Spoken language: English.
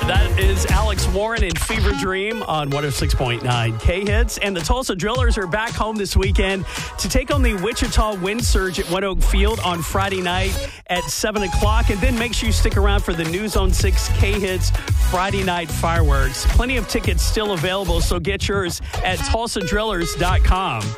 That is Alex Warren and Fever Dream on 106.9 K-Hits. And the Tulsa Drillers are back home this weekend to take on the Wichita Wind Surge at One Oak Field on Friday night at 7 o'clock. And then make sure you stick around for the News on 6 K-Hits Friday night fireworks. Plenty of tickets still available, so get yours at tulsadrillers.com.